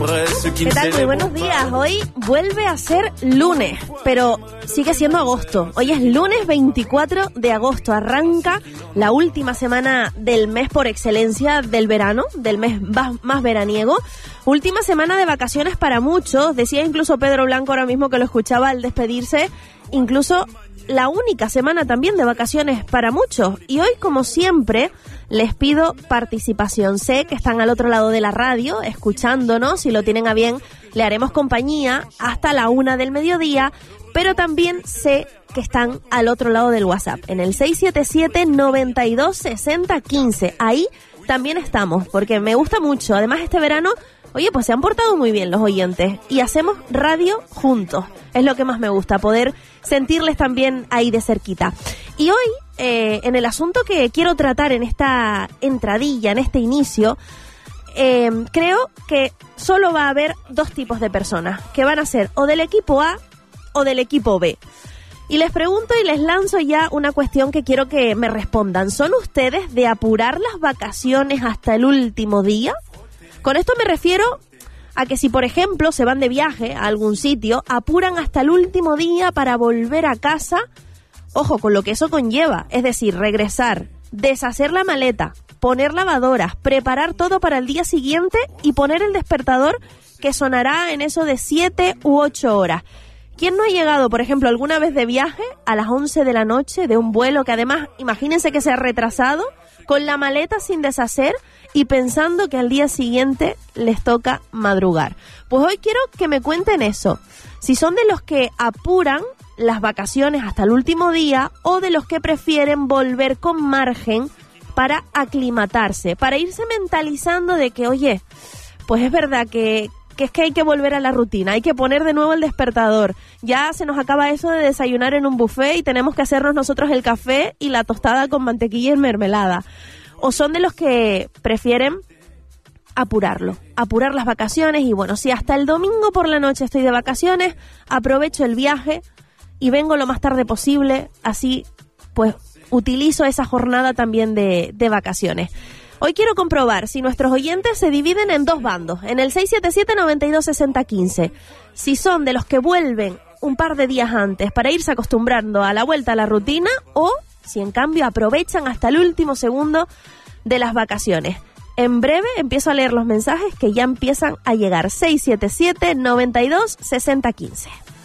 ¿Qué tal? Muy buenos días. Hoy vuelve a ser lunes, pero sigue siendo agosto. Hoy es lunes 24 de agosto. Arranca la última semana del mes por excelencia del verano, del mes más veraniego. Última semana de vacaciones para muchos. Decía incluso Pedro Blanco ahora mismo que lo escuchaba al despedirse. Incluso la única semana también de vacaciones para muchos. Y hoy, como siempre, les pido participación. Sé que están al otro lado de la radio, escuchándonos. Si lo tienen a bien, le haremos compañía hasta la 1 del mediodía. Pero también sé que están al otro lado del WhatsApp, en el 677-926015. Ahí también estamos, porque me gusta mucho. Además, este verano, oye, pues se han portado muy bien los oyentes y hacemos radio juntos. Es lo que más me gusta, poder sentirles también ahí de cerquita. Y hoy, en el asunto que quiero tratar en esta entradilla, en este inicio, creo que solo va a haber dos tipos de personas, que van a ser o del equipo A o del equipo B. Y les pregunto y les lanzo ya una cuestión que quiero que me respondan. ¿Son ustedes de apurar las vacaciones hasta el último día? Con esto me refiero a que si, por ejemplo, se van de viaje a algún sitio, apuran hasta el último día para volver a casa. Ojo, con lo que eso conlleva, es decir, regresar, deshacer la maleta, poner lavadoras, preparar todo para el día siguiente y poner el despertador que sonará en eso de 7 u 8 horas. ¿Quién no ha llegado, por ejemplo, alguna vez de viaje a las 11 de la noche de un vuelo que además, imagínense que se ha retrasado, con la maleta sin deshacer y pensando que al día siguiente les toca madrugar? Pues hoy quiero que me cuenten eso. Si son de los que apuran las vacaciones hasta el último día o de los que prefieren volver con margen para aclimatarse, para irse mentalizando de que, oye, pues es verdad que es que hay que volver a la rutina, hay que poner de nuevo el despertador. Ya se nos acaba eso de desayunar en un buffet y tenemos que hacernos nosotros el café y la tostada con mantequilla y mermelada. O son de los que prefieren apurar las vacaciones y bueno, si hasta el domingo por la noche estoy de vacaciones, aprovecho el viaje y vengo lo más tarde posible, así pues utilizo esa jornada también de vacaciones. Hoy quiero comprobar si nuestros oyentes se dividen en dos bandos, en el 677-926015. Si son de los que vuelven un par de días antes para irse acostumbrando a la vuelta a la rutina o si en cambio aprovechan hasta el último segundo de las vacaciones. En breve empiezo a leer los mensajes que ya empiezan a llegar. 677-926015.